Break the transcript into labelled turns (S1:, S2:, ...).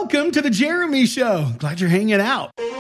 S1: welcome to the Jeremy Show. Glad you're hanging out.